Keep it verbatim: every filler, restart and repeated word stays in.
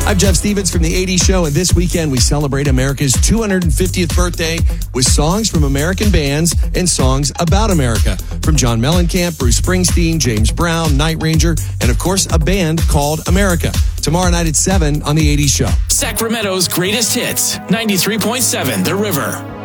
I'm Jeff Stevens from the eighties Show, and this weekend we celebrate America's two hundred fiftieth birthday with songs from American bands and songs about America. From John Mellencamp, Bruce Springsteen, James Brown, Night Ranger, and of course a band called America. Tomorrow night at seven on the eighties Show. Sacramento's greatest hits, ninety-three point seven The River.